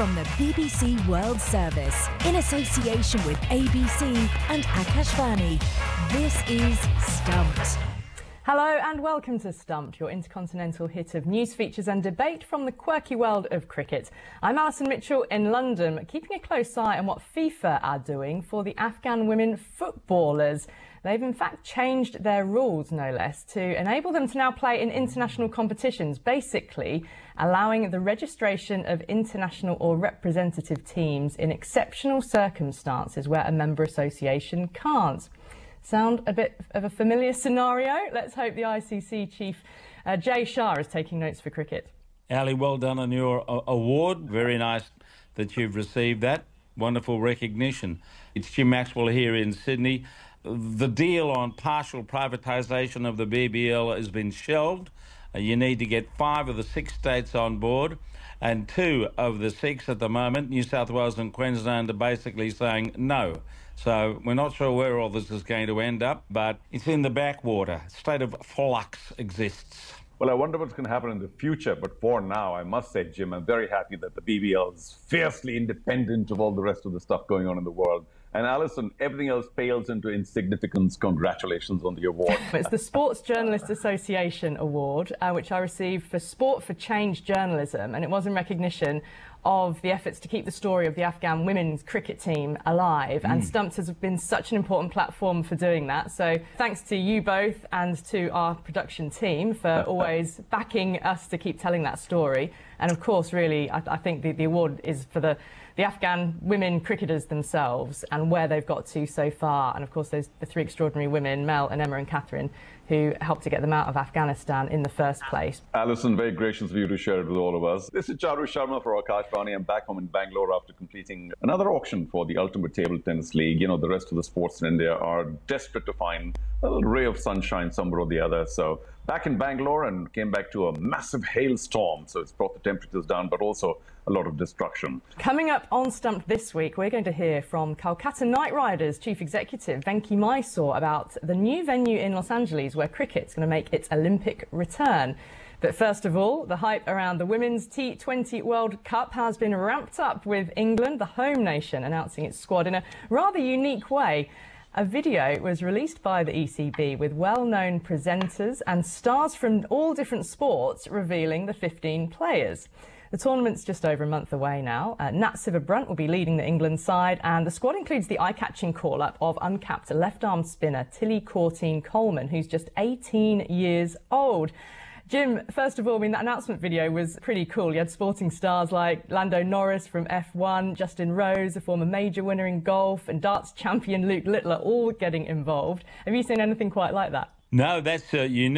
From the BBC World Service, in association with ABC and Akashvani, this is Stumped. Hello and welcome to Stumped, your intercontinental hit of news, features and debate from the quirky world of cricket. I'm Alison Mitchell in London, keeping a close eye on what FIFA are doing for the Afghan women footballers. They've in fact changed their rules, no less, to enable them to now play in international competitions, basically allowing the registration of international or representative teams in exceptional circumstances where a member association can't. Sound a bit of a familiar scenario? Let's hope the ICC chief, Jay Shah, is taking notes for cricket. Ali, well done on your award. Very nice that you've received that. Wonderful recognition. It's Jim Maxwell here in Sydney. The deal on partial privatisation of the BBL has been shelved. You need to get 5 of the 6 states on board, and 2 of the 6 at the moment, New South Wales and Queensland, are basically saying no. So we're not sure where all this is going to end up, but it's in the backwater. A state of flux exists. Well, I wonder what's going to happen in the future, but for now, I must say, Jim, I'm very happy that the BBL is fiercely independent of all the rest of the stuff going on in the world. And Alison, everything else pales into insignificance. Congratulations on the award. It's the Sports Journalists Association Award, which I received for Sport for Change journalism, and it was in recognition of the efforts to keep the story of the Afghan women's cricket team alive. And Stumped has been such an important platform for doing that. So thanks to you both and to our production team for always backing us to keep telling that story. And of course, really, I think the award is for the Afghan women cricketers themselves and where they've got to so far. And of course, there's the 3 extraordinary women, Mel and Emma and Catherine, who helped to get them out of Afghanistan in the first place. Alison, very gracious of you to share it with all of us. This is Charu Sharma for Akashvani. I'm back home in Bangalore after completing another auction for the Ultimate Table Tennis League. You know, the rest of the sports in India are desperate to find a little ray of sunshine somewhere or the other. So back in Bangalore, and came back to a massive hailstorm. So it's brought the temperatures down, but also a lot of destruction. Coming up on Stumped this week, we're going to hear from Kolkata Knight Riders Chief Executive Venki Mysore about the new venue in Los Angeles where cricket's going to make its Olympic return. But first of all, the hype around the Women's T20 World Cup has been ramped up, with England, the home nation, announcing its squad in a rather unique way. A video was released by the ECB with well-known presenters and stars from all different sports revealing the 15 players. The tournament's just over a month away now. Nat Sciver-Brunt will be leading the England side, and the squad includes the eye-catching call-up of uncapped left-arm spinner Tilly Courtine-Coleman, who's just 18 years old. Jim, first of all, I mean, that announcement video was pretty cool. You had sporting stars like Lando Norris from F1, Justin Rose, a former major winner in golf, and darts champion Luke Littler all getting involved. Have you seen anything quite like that? No, that's unique.